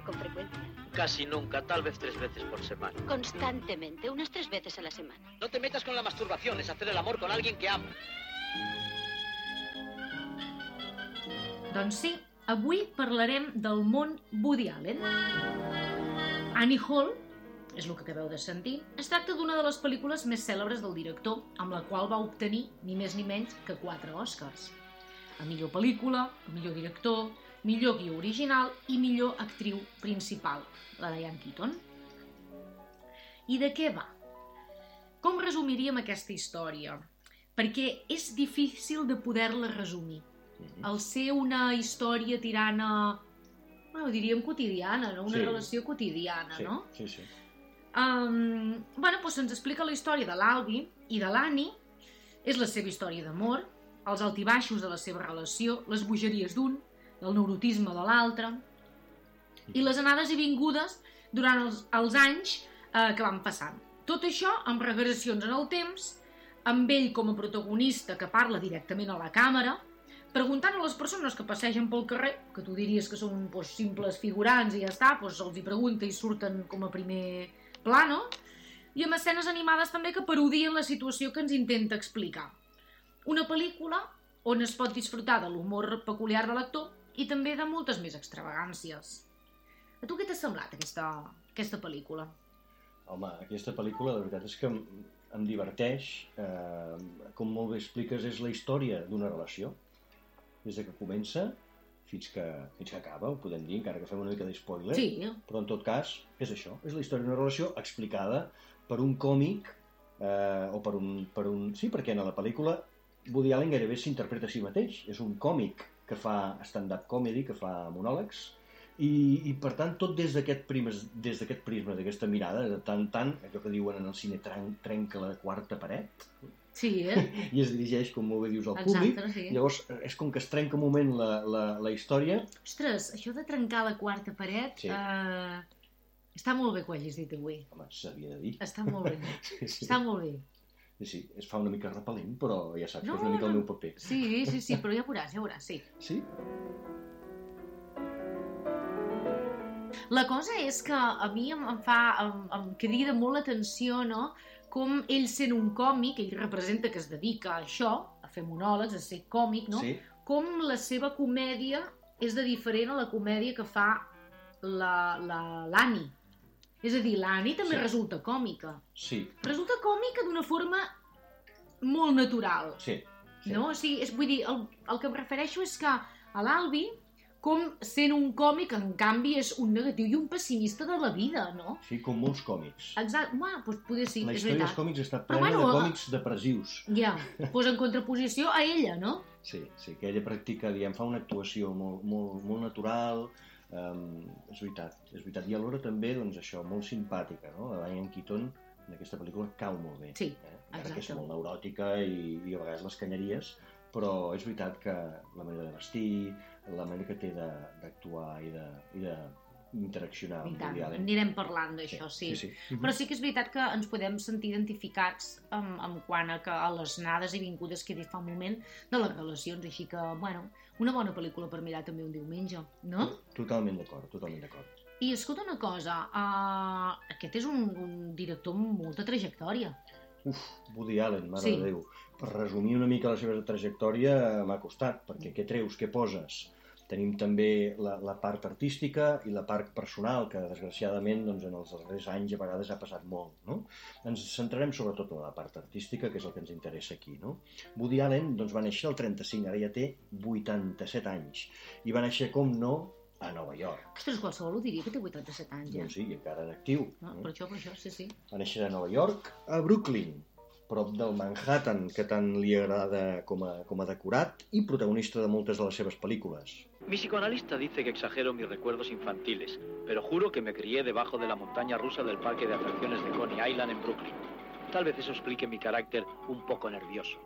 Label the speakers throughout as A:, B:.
A: con frecuencia?
B: Casi nunca, tal vez 3 veces por semana.
A: Constantemente, unas 3 veces a la semana.
B: No te metas con la masturbación, es hacer el amor con alguien que amas.
C: Doncs sí, avui parlarem del món Woody Allen. Annie Hall, és el que acabeu de sentir, es tracta d'una de les pel·lícules més cèlebres del director, amb la qual va obtenir ni més ni menys que 4 Oscars. A millor pel·lícula, a millor director, millor guió original i millor actriu principal, la Diane Keaton. I de què va? Com resumiríem aquesta història? Perquè és difícil de poder-la resumir. Al ser una història tirant a... Bueno, diríem quotidiana, no? Una relació quotidiana, no?
D: Sí.
C: Doncs se'ns explica la història de l'Albi i de l'Annie, és la seva història d'amor, els altibaixos de la seva relació, les bogeries d'un, el neurotisme de l'altre, i les anades i vingudes durant els anys que van passant. Tot això amb regressions en el temps, amb ell com a protagonista que parla directament a la càmera, preguntant a les persones que passegen pel carrer, que tu diries que són simples figurants i ja està, els hi pregunta i surten com a primer plano, i amb escenes animades també que parodien la situació que ens intenta explicar. Una pel·lícula on es pot disfrutar de l'humor peculiar de l'actor i també de moltes més extravagàncies. A tu què t'ha semblat aquesta pel·lícula?
D: Home, aquesta pel·lícula la veritat és que em diverteix, com molt bé expliques, és la història d'una relació, des que comença fins que acaba, ho podem dir, encara que fem una mica d'espoiler, però en tot cas és això, és la història d'una relació explicada per un còmic o per un... Sí, perquè en la pel·lícula Woody Allen gairebé s'interpreta a si mateix, és un còmic que fa stand-up comedy, que fa monòlegs, i per tant tot des d'aquest prisma, d'aquesta mirada, tant, allò que diuen en el cine, trenca la quarta paret,
C: i
D: es dirigeix, com molt bé dius, al públic. Llavors, és com que es trenca un moment la història.
C: Ostres, això de trencar la quarta paret està molt bé que ho hagis dit avui.
D: Home, s'havia de dir.
C: Està molt bé. Està molt bé.
D: Sí, es fa una mica repel·lent, però ja saps que és una mica el meu paper.
C: Sí, però ja veuràs, sí.
D: Sí?
C: La cosa és que a mi em crida molt l'atenció, no?, com ell sent un còmic, ell representa que es dedica a això, a fer monòlegs, a ser còmic, no? Com la seva comèdia és de diferent a la comèdia que fa l'Annie. És a dir, l'Annie també resulta còmica.
D: Sí.
C: Resulta còmica d'una forma molt natural.
D: Sí.
C: No? O sigui, vull dir, el que em refereixo és que a l'Albi, com sent un còmic, en canvi, és un negatiu i un pessimista de la vida, no?
D: Sí, com molts còmics.
C: Exacte, potser sí, és veritat.
D: La història dels còmics està plena de còmics depressius.
C: Ja, doncs en contraposició a ella, no?
D: Sí, que ella practica, fa una actuació molt natural, és veritat. I alhora també, doncs això, molt simpàtica, no? La Diane Keaton en aquesta pel·lícula cau molt bé.
C: Sí, exacte.
D: Encara que és molt neuròtica i a vegades les canyeries, però és veritat que la manera de vestir, la manera que té d'actuar i d'interaccionar amb Woody Allen.
C: Anirem parlant d'això, sí. Però sí que és veritat que ens podem sentir identificats en quant a les anades i vingudes que he dit fa un moment de les relacions, així que, bueno, una bona pel·lícula per mirar també un diumenge, no?
D: Totalment d'acord.
C: I escolta una cosa, aquest és un director amb molta trajectòria.
D: Woody Allen, mare de Déu. Per resumir una mica la seva trajectòria m'ha costat, perquè què treus, què poses? Tenim també la part artística i la part personal, que desgraciadament en els darrers anys a vegades ha passat molt, no? Ens centrarem sobretot en la part artística, que és el que ens interessa aquí, no? Woody Allen va néixer al 35, ara ja té 87 anys, i va néixer, com no, a Nova York.
C: Ostres, qualsevol ho diria que té 87 anys, ja.
D: Doncs sí, encara en actiu.
C: Per això, sí.
D: Va néixer a Nova York, a Brooklyn, prop del Manhattan, que tant li agrada com a decorat i protagonista de moltes de les seves pel·lícules.
B: Mi psicoanalista dice que exagero mis recuerdos infantiles, pero juro que me crié debajo de la montaña rusa del parque de atracciones de Coney Island en Brooklyn. Tal vez eso explique mi carácter un poco nervioso.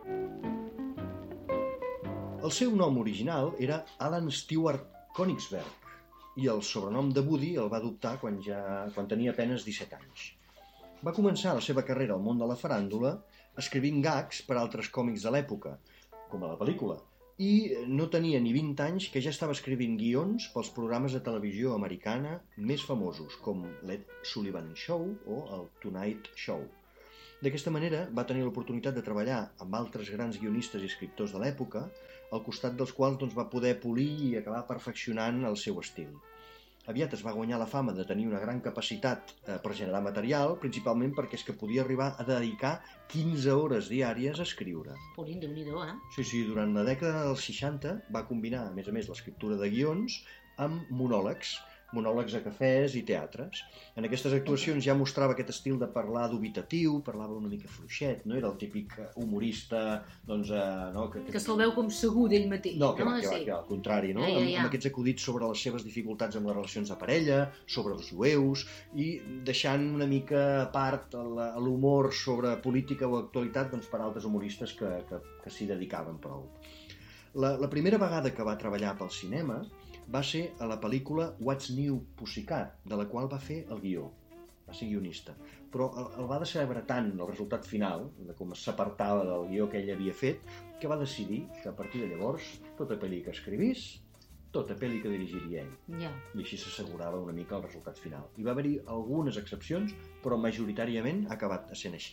D: El seu nom original era Alan Stewart Königsberg i el sobrenom de Woody el va adoptar quan tenia apenas 17 anys. Va començar la seva carrera al món de la faràndula escrivint gags per altres còmics de l'època, com a la pel·lícula, i no tenia ni 20 anys que ja estava escrivint guions pels programes de televisió americana més famosos, com l'Ed Sullivan Show o el Tonight Show. D'aquesta manera va tenir l'oportunitat de treballar amb altres grans guionistes i escriptors de l'època, al costat dels quals va poder polir i acabar perfeccionant el seu estil. Aviat es va guanyar la fama de tenir una gran capacitat per generar material, principalment perquè és que podia arribar a dedicar 15 hores diàries a escriure.
C: Polín, Déu-n'hi-do,
D: Sí, durant la dècada dels 60 va combinar, a més, l'escriptura de guions amb monòlegs a cafès i teatres. En aquestes actuacions ja mostrava aquest estil de parlar dubitatiu, parlava una mica fluixet, no era el típic humorista, doncs, no,
C: que se'l veu com segur d'ell mateix.
D: No, que al contrari, no? Amb aquests acudits sobre les seves dificultats amb les relacions de parella, sobre els jueus, i deixant una mica a part l'humor sobre política o actualitat per altres humoristes que s'hi dedicaven prou. La primera vegada que va treballar pel cinema va ser a la pel·lícula What's New Pussycat, de la qual va fer el guió. Va ser guionista. Però el va decebre tant el resultat final, de com s'apartava del guió que ell havia fet, que va decidir que a partir de llavors tota pel·li que escrivís, tota pel·li que dirigiria ell.
C: Ja.
D: I així s'assegurava una mica el resultat final. Hi va haver-hi algunes excepcions, però majoritàriament ha acabat sent així.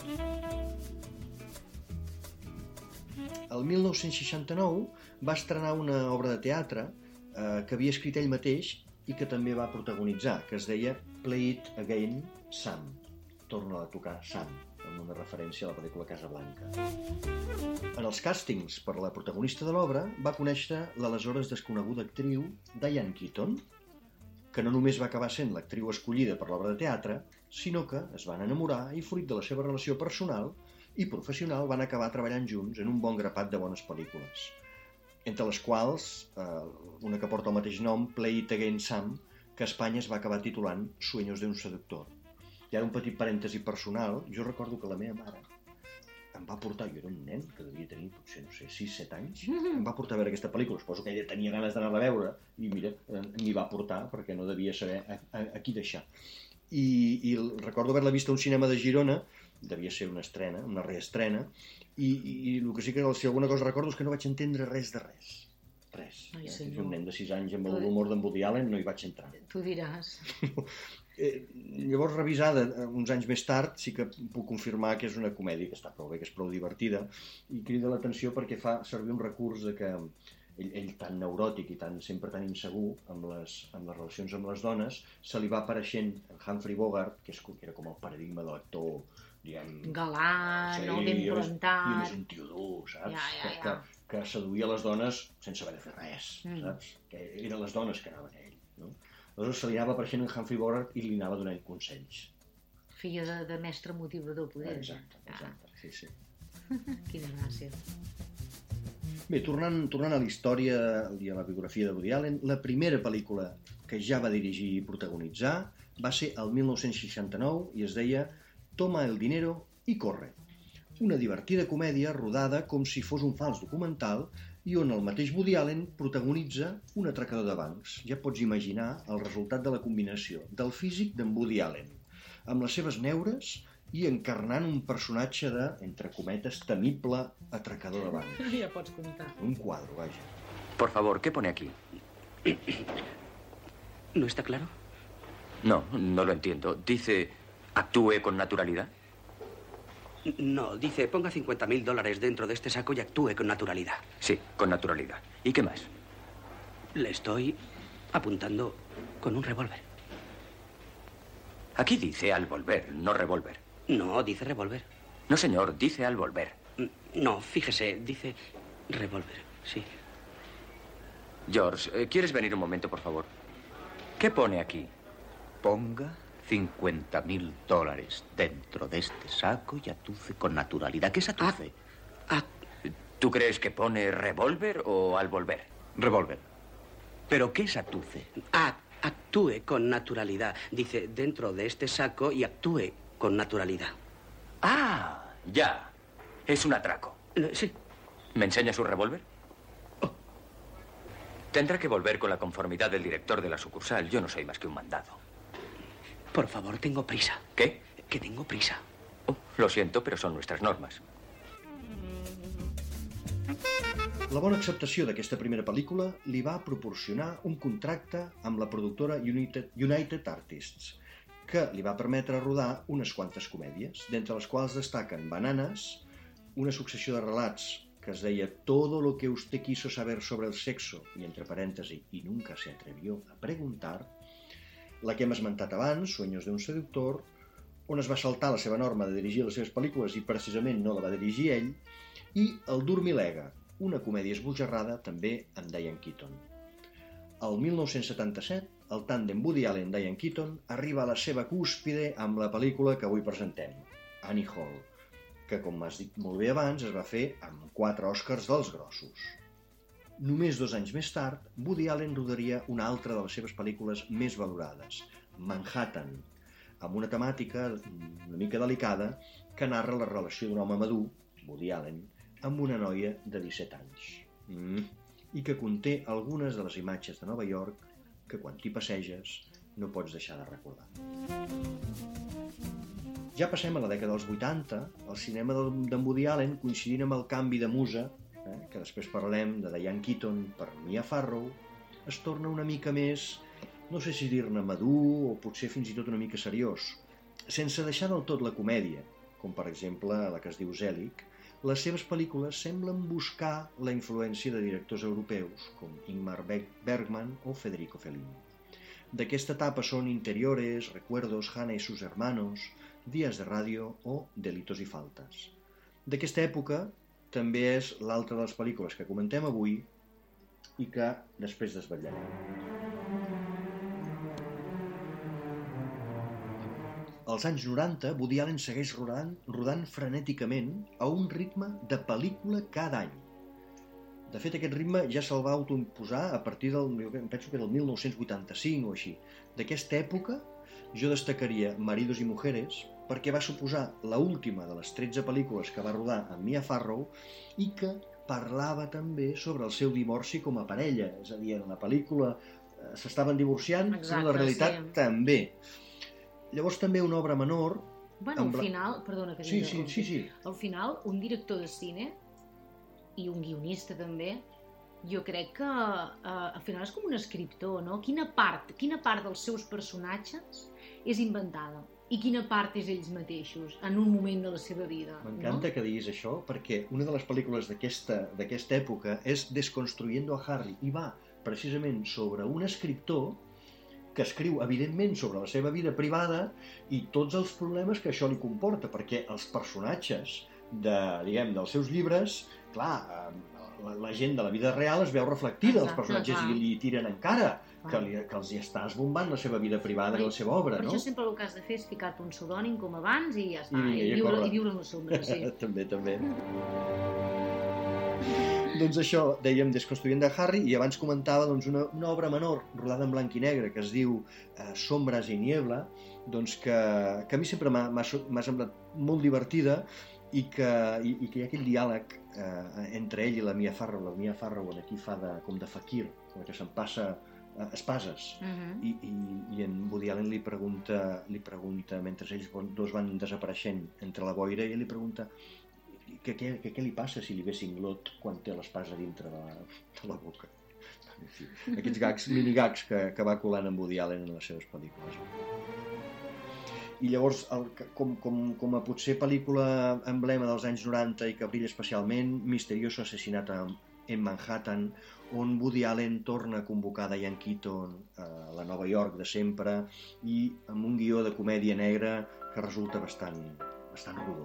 D: El 1969 va estrenar una obra de teatre que havia escrit ell mateix i que també va protagonitzar, que es deia Play It Again, Sam. Torna a tocar Sam, amb una referència a la pel·lícula Casablanca. En els càstings per la protagonista de l'obra va conèixer l'aleshores desconeguda actriu Diane Keaton, que no només va acabar sent l'actriu escollida per l'obra de teatre, sinó que es van enamorar i, fruit de la seva relació personal i professional, van acabar treballant junts en un bon grapat de bones pel·lícules, entre les quals una que porta el mateix nom, Play It Again Sam, que a Espanya es va acabar titulant Sueños de un seductor. I ara un petit parèntesi personal, jo recordo que la meva mare em va portar, jo era un nen que devia tenir potser, 6-7 anys, em va portar a veure aquesta pel·lícula, suposo que ella tenia ganes d'anar-la a veure, i mira, m'hi va portar perquè no devia saber a qui deixar. I recordo haver-la vista a un cinema de Girona, devia ser una estrena, una reestrena, i el que sí que, si alguna cosa recordo, és que no vaig entendre res de res. Res. Un nen de 6 anys amb l'humor d'en Woody Allen no hi vaig entrar.
C: Tu diràs.
D: Llavors, revisada uns anys més tard, sí que puc confirmar que és una comèdia que està prou bé, que és prou divertida, i crida l'atenció perquè fa servir un recurs de que ell tan neuròtic i sempre tan insegur amb les relacions amb les dones, se li va apareixent Humphrey Bogart, que era com el paradigma de l'actor, diguem...
C: Galant, no ben plantat...
D: I més un tio dur, saps? Que seduïa les dones sense haver de fer res, saps? Que eren les dones que anaven a ell, no? Aleshores se li anava apareixent en Humphrey Bogart i li anava donant consells.
C: Filla de mestre motivador, poder.
D: Exacte, sí.
C: Quina gràcia.
D: Bé, tornant a la història i a la biografia de Woody Allen, la primera pel·lícula que ja va dirigir i protagonitzar va ser el 1969 i es deia Toma el dinero y corre. Una divertida comèdia rodada com si fos un fals documental i on el mateix Woody Allen protagonitza un atracador de bancs. Ja pots imaginar el resultat de la combinació del físic d'en Woody Allen, amb les seves neures i encarnant un personatge de, entre cometes, temible atracador de bancs.
C: Ja pots comptar.
D: Un quadro, vaja.
E: Por favor, ¿qué pone aquí?
F: ¿No está claro?
E: No, no lo entiendo. Dice, actúe con naturalidad.
F: No, dice, ponga $50.000 dentro de este saco y actúe con naturalidad.
E: Sí, con naturalidad. ¿Y qué más?
F: Le estoy apuntando con un revólver.
E: Aquí dice al volver, no revólver.
F: No, dice revólver.
E: No, señor, dice al volver.
F: No, fíjese, dice revólver, sí.
E: George, ¿quieres venir un momento, por favor? ¿Qué pone aquí?
G: Ponga $50.000 dentro de este saco y atuce con naturalidad. ¿Qué es atuce?
E: ¿Tú crees que pone revólver o al volver?
G: Revólver. ¿Pero qué es atuce?
F: Actúe con naturalidad. Dice, dentro de este saco y actúe con naturalidad.
E: Ah, ya. Es un atraco.
F: Sí.
E: ¿Me enseña su revólver? Tendrá que volver con la conformidad del director de la sucursal. Yo no soy más que un mandado.
F: Por favor, tengo prisa.
E: ¿Qué?
F: Que tengo prisa.
E: Lo siento, pero son nuestras normas.
D: La bona acceptació d'aquesta primera pel·lícula li va proporcionar un contracte amb la productora United Artists, que li va permetre rodar unes quantes comèdies, d'entre les quals destaquen Bananas, una successió de relats que es deia Todo lo que usted quiso saber sobre el sexo, i entre parèntesi, y nunca se atrevió a preguntar, la que hem esmentat abans, Sueños de un seductor, on es va saltar la seva norma de dirigir les seves pel·lícules i precisament no la va dirigir ell, i El Dormilega, una comèdia esbojarrada també amb Diane Keaton. El 1977, el tàndem Woody Allen-Diane Keaton arriba a la seva cúspide amb la pel·lícula que avui presentem, Annie Hall, que, com has dit molt bé abans, es va fer amb 4 Oscars dels grossos. Només 2 anys més tard, Woody Allen rodaria una altra de les seves pel·lícules més valorades, Manhattan, amb una temàtica una mica delicada que narra la relació d'un home madur, Woody Allen, amb una noia de 17 anys, i que conté algunes de les imatges de Nova York que quan t'hi passeges no pots deixar de recordar. Ja passem a la dècada dels 80, el cinema d'en Woody Allen, coincidint amb el canvi de musa, que després parlem de Diane Keaton per Mia Farrow, es torna una mica més, no sé si dir-ne madur o potser fins i tot una mica seriós, sense deixar del tot la comèdia, com per exemple la que es diu Zelig. Les seves pel·lícules semblen buscar la influència de directors europeus com Ingmar Bergman o Federico Fellini. D'aquesta etapa són Interiores, Recuerdos, Hannah y sus hermanos, Días de radio o Delitos y faltas. D'aquesta època també és l'altra de les pel·lícules que comentem avui i que després desvetllarem. Als anys 90, Woody Allen segueix rodant frenèticament a un ritme de pel·lícula cada any. De fet, aquest ritme ja se'l va autoimposar a partir del, penso que del 1985 o així. D'aquesta època, jo destacaria Maridos y Mujeres, perquè va suposar l'última de les 13 pel·lícules que va rodar amb Mia Farrow i que parlava també sobre el seu divorci com a parella. És a dir, en la pel·lícula s'estaven divorciant, però en la realitat també. Llavors també una obra menor...
C: Bueno, al final, perdona que
D: Sí.
C: Al final, un director de cine i un guionista també, jo crec que al final és com un escriptor, no? Quina part dels seus personatges és inventada i quina part és ells mateixos en un moment de la seva vida.
D: M'encanta que diguis això, perquè una de les pel·lícules d'aquesta època és Desconstruyendo a Harry, i va precisament sobre un escriptor que escriu, evidentment, sobre la seva vida privada i tots els problemes que això li comporta, perquè els personatges dels seus llibres, clar, la gent de la vida real es veu reflectida, els personatges i li tiren encara, que els hi està esbombant la seva vida privada i la seva obra, no?
C: Per això sempre el que has de fer és ficar-te un pseudònim com abans i ja està, i viure en la sombra, sí.
D: També. Doncs això, dèiem Desconstruyendo a Harry, i abans comentava una obra menor rodada en blanc i negre que es diu Sombras y Niebla, doncs que a mi sempre m'ha semblat molt divertida i que hi ha aquell diàleg entre ell i la Mia Farrow. La Mia Farrow aquí fa com de fakir, com que se'n passa espases, i en Woody Allen li pregunta mentre ells dos van desapareixent entre la boira, i ell li pregunta què li passa si li ve Singlot quan té l'espasa dintre de la boca. Aquests minigags que va colant en Woody Allen en les seves pel·lícules. I llavors, com a potser pel·lícula emblema dels anys 90 i que brilla especialment, Misterioso assassinat en Manhattan, on Woody Allen torna a convocar Diane Keaton a la Nova York de sempre i amb un guió de comèdia negra que resulta bastant rodó.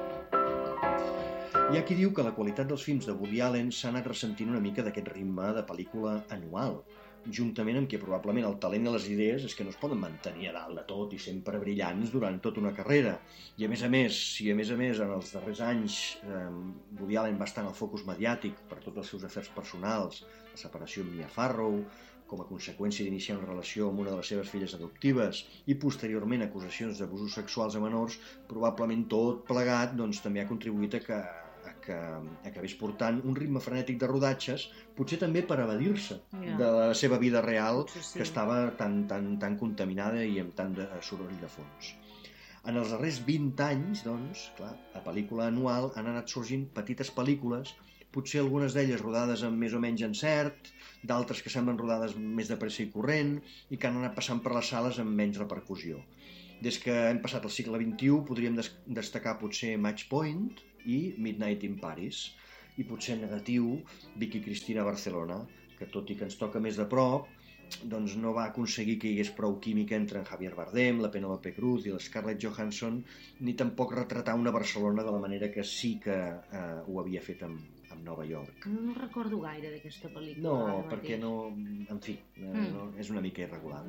D: Hi ha qui diu que la qualitat dels films de Woody Allen s'ha anat ressentint una mica d'aquest ritme de pel·lícula anual, juntament amb que probablement el talent i les idees és que no es poden mantenir a dalt de tot i sempre brillants durant tota una carrera. I a més a més, en els darrers anys Woody Allen va estar en el focus mediàtic per tots els seus afers personals, la separació amb Mia Farrow, com a conseqüència d'iniciar una relació amb una de les seves filles adoptives i posteriorment acusacions d'abusos sexuals a menors, probablement tot plegat també ha contribuït a que acabés portant un ritme frenètic de rodatges, potser també per evadir-se de la seva vida real, que estava tan contaminada i amb tant de soroll de fons. En els darrers 20 anys, doncs, clar, a pel·lícula anual han anat sorgint petites pel·lícules potser algunes d'elles rodades amb més o menys encert, d'altres que semblen rodades més de pressa i corrent i que han anat passant per les sales amb menys repercussió. Des que hem passat al segle XXI podríem destacar potser Match Point i Midnight in Paris, i potser en negatiu Vicky Cristina Barcelona, que tot i que ens toca més de prop, doncs no va aconseguir que hi hagués prou química entre en Javier Bardem, la Penélope Cruz i la Scarlett Johansson, ni tampoc retratar una Barcelona de la manera que sí que ho havia fet amb Nova York.
C: No recordo gaire d'aquesta pel·lícula.
D: No, perquè no... En fi, no, és una mica irregular.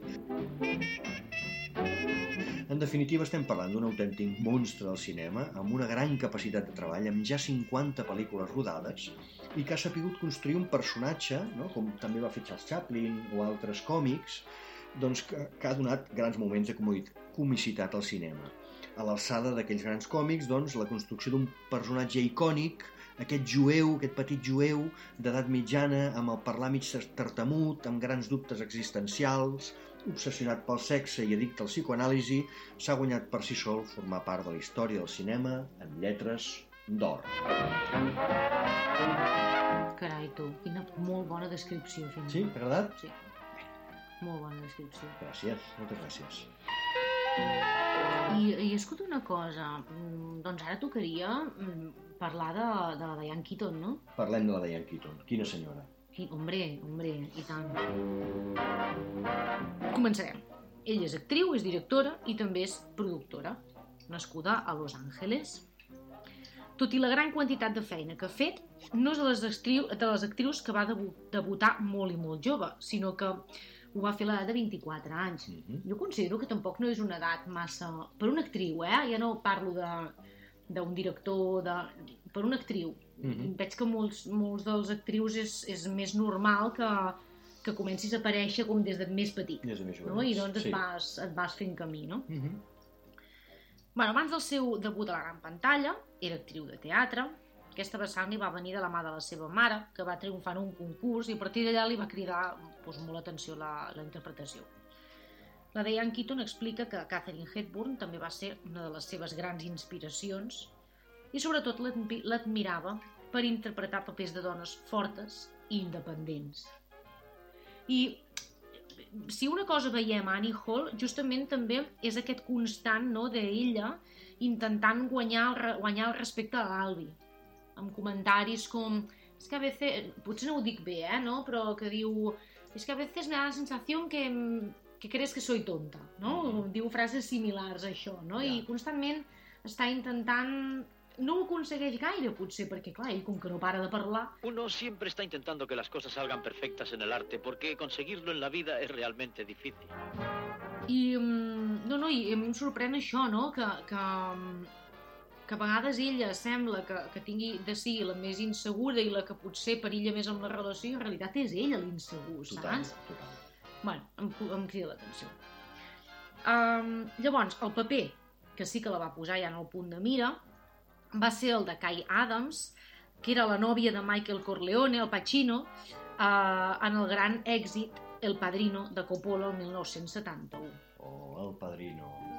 D: En definitiva, estem parlant d'un autèntic monstre del cinema, amb una gran capacitat de treball, amb ja 50 pel·lícules rodades, i que ha sapigut construir un personatge, no? Com també va fer Charles Chaplin o altres còmics, doncs que ha donat grans moments de comicitat al cinema. A l'alçada d'aquells grans còmics, doncs, la construcció d'un personatge icònic, aquest jueu, aquest petit jueu d'edat mitjana, amb el parlar mig tartamut, amb grans dubtes existencials, obsessionat pel sexe i addicte al psicoanàlisi, s'ha guanyat per si sol formar part de la història del cinema en lletres d'or.
C: Carai, tu, quina molt bona descripció.
D: Sí? T'ha agradat?
C: Sí. Molt bona descripció.
D: Gràcies, moltes gràcies.
C: I escolta una cosa, doncs ara tocaria parlar de la Diane Keaton, no?
D: Parlem de la Diane Keaton. Quina senyora.
C: Hombre, i tant. Començarem. Ella és actriu, és directora i també és productora, nascuda a Los Angeles. Tot i la gran quantitat de feina que ha fet, no és de les actrius que va debutar molt i molt jove, sinó que ho va fer a l'edat de 24 anys. Jo considero que tampoc no és una edat massa... Per una actriu, ja no parlo d'un director, per una actriu. Veig que molts dels actrius és més normal que comencis a aparèixer com des de més petit.
D: Des de més jove.
C: No? I doncs et vas fent camí, no? Bueno, abans del seu debut a la gran pantalla, era actriu de teatre. Aquesta vessant li va venir de la mà de la seva mare, que va triomfar en un concurs, i a partir d'allà li va cridar molt l'atenció la interpretació. La Diane Keaton explica que Katharine Hepburn també va ser una de les seves grans inspiracions i sobretot l'admirava per interpretar papers de dones fortes i independents. I si una cosa veiem a Annie Hall, justament també és aquest constant d'ella intentant guanyar el respecte a l'Albi, amb comentaris com és que a veces, potser no ho dic bé, no? Però que diu és que a veces me da la sensación que crees que soy tonta, no? Diu frases similars a això, no? I constantment està intentant... No ho aconsegueix gaire, potser, perquè, clar, ell, com que no para de parlar...
B: Uno siempre está intentando que las cosas salgan perfectas en el arte, porque conseguirlo en la vida es realmente difícil.
C: I a mi em sorprèn això, no? Que a vegades ella sembla que tingui de ser la més insegura i la que potser perilla més amb la relació, i en realitat és ella l'insegur, saps?
D: Total.
C: Bueno, em crida l'atenció. Llavors, el paper, que sí que la va posar ja en el punt de mira, va ser el de Kay Adams, que era la nòvia de Michael Corleone, el Pacino, en el gran èxit El Padrino de Coppola el 1971.
D: Oh, El Padrino.